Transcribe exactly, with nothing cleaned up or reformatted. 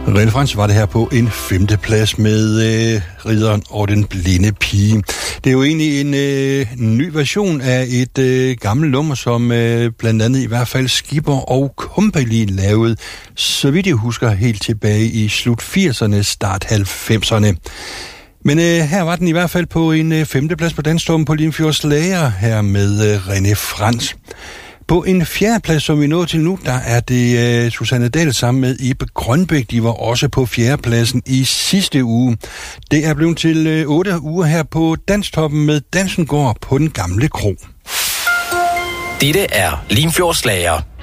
René Frans var det her på en femteplads med øh, Ridderen og den blinde pige. Det er jo egentlig en øh, ny version af et øh, gammelt nummer, som øh, blandt andet i hvert fald Skipper og Company lavede, så vidt jeg husker, helt tilbage i slut firserne, start halvfemserne. Men øh, her var den i hvert fald på en øh, femteplads på Danstormen på Limfjords Lager, her med øh, René Frans. På en fjerdeplads, som vi nåede til nu, der er det uh, Susanne Dahl sammen med Ebbe Grønbæk. De var også på fjerdepladsen i sidste uge. Det er blevet til uh, otte uger her på Danstoppen med Dansen går på den gamle kro. Dette er Limfjords Lager.